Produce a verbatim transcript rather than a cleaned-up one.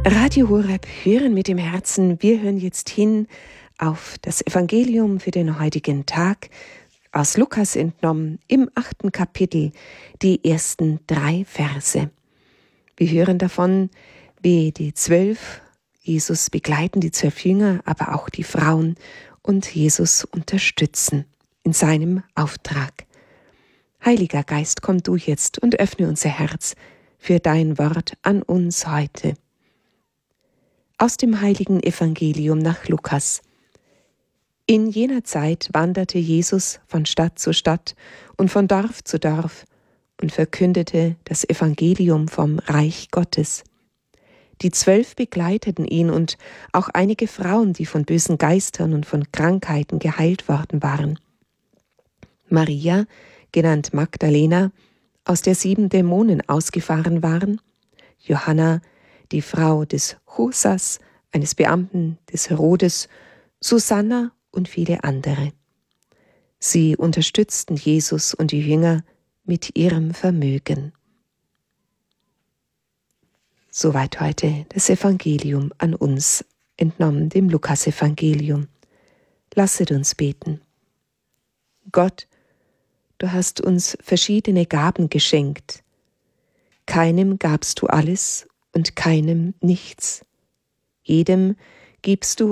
Radio Horeb, hören mit dem Herzen. Wir hören jetzt hin auf das Evangelium für den heutigen Tag, aus Lukas entnommen, im achten Kapitel, die ersten drei Verse. Wir hören davon, wie die zwölf Jesus begleiten, die zwölf Jünger, aber auch die Frauen und Jesus unterstützen in seinem Auftrag. Heiliger Geist, komm du jetzt und öffne unser Herz für dein Wort an uns heute. Aus dem heiligen Evangelium nach Lukas. In jener Zeit wanderte Jesus von Stadt zu Stadt und von Dorf zu Dorf und verkündete das Evangelium vom Reich Gottes. Die Zwölf begleiteten ihn und auch einige Frauen, die von bösen Geistern und von Krankheiten geheilt worden waren. Maria, genannt Magdalena, aus der sieben Dämonen ausgefahren waren, Johanna, die Frau des Chosas, eines Beamten des Herodes, Susanna und viele andere. Sie unterstützten Jesus und die Jünger mit ihrem Vermögen. Soweit heute das Evangelium an uns, entnommen dem Lukasevangelium. Lasset uns beten. Gott, du hast uns verschiedene Gaben geschenkt. Keinem gabst du alles und keinem nichts. Jedem gibst du